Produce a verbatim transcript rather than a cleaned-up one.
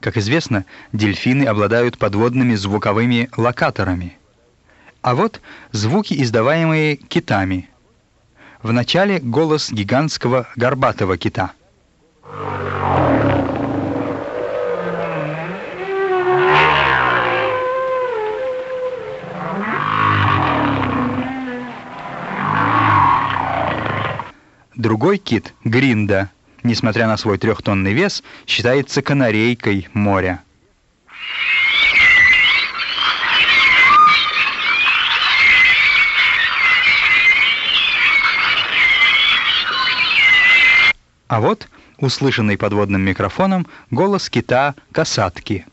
Как известно, дельфины обладают подводными звуковыми локаторами. А вот звуки, издаваемые китами. Вначале голос гигантского горбатого кита. Другой кит, гринда, несмотря на свой трехтонный вес, считается канарейкой моря. А вот, услышанный подводным микрофоном, голос кита касатки.